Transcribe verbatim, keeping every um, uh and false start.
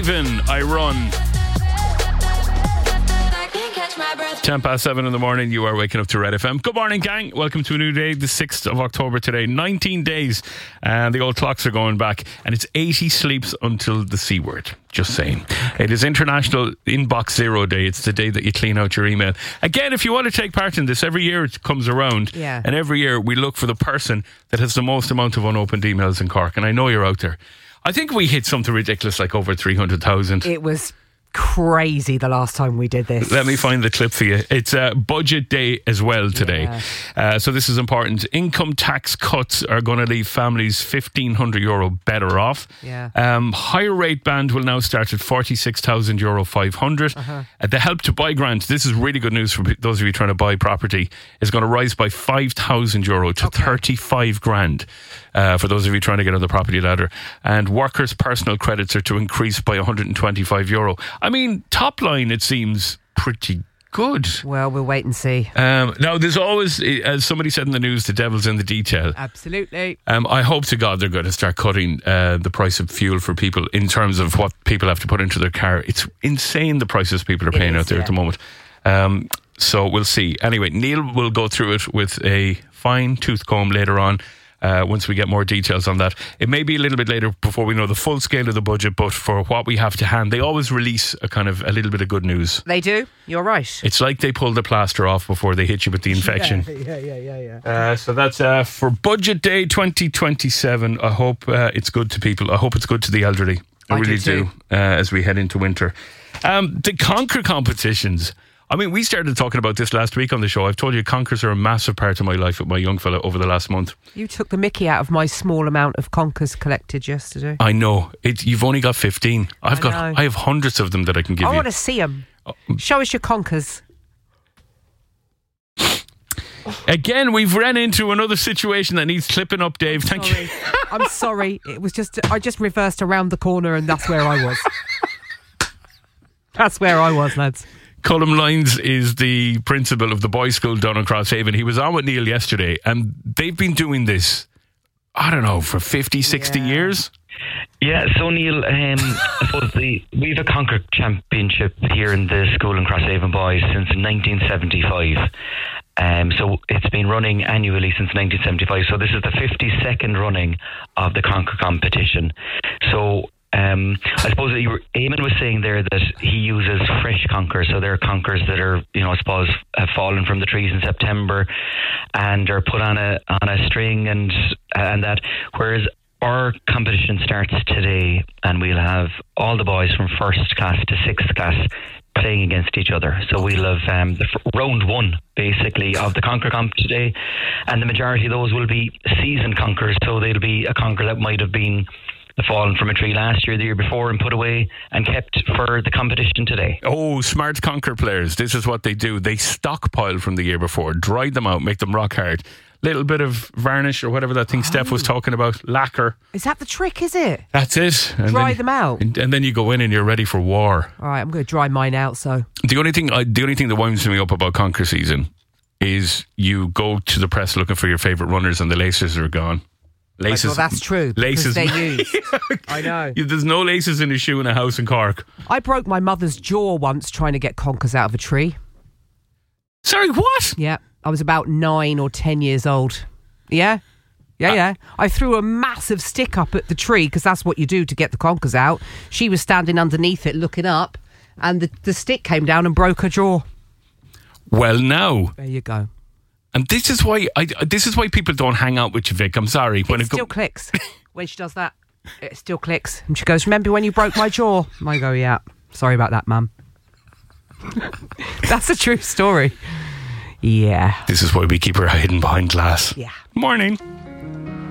Raven, I Run. ten past seven in the morning, you are waking up to Red F M. Good morning, gang. Welcome to a new day, the sixth of October today. nineteen days, and the old clocks are going back, and it's eighty sleeps until the C word. Just saying. It is International Inbox Zero Day. It's the day that you clean out your email. Again, if you want to take part in this, every year it comes around, yeah. and every year we look for the person that has the most amount of unopened emails in Cork, and I know you're out there. I think we hit something ridiculous, like over three hundred thousand. It was crazy the last time we did this. Let me find the clip for you. It's a budget day as well today. Yeah. Uh, so this is important. Income tax cuts are going to leave families fifteen hundred euro better off. Yeah. Um, higher rate band will now start at forty-six thousand euro five hundred. Uh-huh. Uh, the Help to Buy grant, this is really good news for those of you trying to buy property, is going to rise by five thousand euro to Okay. thirty-five grand. Uh, for those of you trying to get on the property ladder. And workers' personal credits are to increase by one hundred twenty-five euro. I mean, top line, it seems pretty good. Well, we'll wait and see. Um, now, there's always, as somebody said in the news, the devil's in the detail. Absolutely. Um, I hope to God they're going to start cutting uh, the price of fuel for people in terms of what people have to put into their car. It's insane, the prices people are paying is, out there yeah. at the moment. Um, so we'll see. Anyway, Neil will go through it with a fine tooth comb later on. Uh, once we get more details on that. It may be a little bit later before we know the full scale of the budget, but for what we have to hand, they always release a kind of a little bit of good news. They do. You're right. It's like they pull the plaster off before they hit you with the infection. Yeah, yeah, yeah, yeah. yeah. Uh, so that's uh, for Budget Day twenty twenty-seven. I hope uh, it's good to people. I hope it's good to the elderly. I, I really do do, uh, as we head into winter. Um, the Conquer competitions. I mean, we started talking about this last week on the show. I've told you Conkers are a massive part of my life with my young fella over the last month. You took the mickey out of my small amount of conkers collected yesterday. I know. It, you've only got fifteen. I've I got. know. I have hundreds of them that I can give I you. want to see them. Show us your conkers. Again, we've ran into another situation that needs clipping up, Dave. Thank Sorry. you. I'm sorry. It was just, I just reversed around the corner and that's where I was. That's where I was, lads. Colm Lyons is the principal of the boys' school down in Crosshaven. He was on with Neil yesterday, and they've been doing this, I don't know, for fifty, sixty Yeah. years. Yeah, so Neil, um, I suppose the, we've a Conquer Championship here in the school in Crosshaven Boys since nineteen seventy-five. Um, so it's been running annually since nineteen seventy-five. So this is the fifty-second running of the Conquer competition. So Um, I suppose that you were, Eamon was saying there that he uses fresh conkers, so they're conkers that are, you know, I suppose have fallen from the trees in September and are put on a on a string and and that. Whereas our competition starts today, and we'll have all the boys from first class to sixth class playing against each other. So we'll have um, the f- round one, basically, of the Conquer comp today, and the majority of those will be seasoned conkers. So they'll be a conker that might have been the fallen from a tree last year, the year before, and put away and kept for the competition today. Oh, smart Conquer players. This is what they do. They stockpile from the year before, dry them out, make them rock hard. Little bit of varnish or whatever that thing oh. Steph was talking about, lacquer. Is that the trick, is it? That's it. And dry then, them out. And, and then you go in and you're ready for war. All right, I'm going to dry mine out, so. The only thing I, the only thing that winds me up about Conquer season is you go to the press looking for your favourite runners and the laces are gone. Laces, well, that's true. Laces, they use. I know. There's no laces in a shoe in a house in Cork. I broke my mother's jaw once trying to get conkers out of a tree. Sorry, what? Yeah, I was about nine or ten years old. Yeah, yeah, uh, yeah. I threw a massive stick up at the tree because that's what you do to get the conkers out. She was standing underneath it looking up, and the, the stick came down and broke her jaw. Well, now there you go. And this is why I, this is why people don't hang out with you, Vic. I'm sorry. When it, it still go- clicks. When she does that, it still clicks. And she goes, remember when you broke my jaw? And I go, yeah. Sorry about that, Mum. That's a true story. Yeah. This is why we keep her hidden behind glass. Yeah. Morning.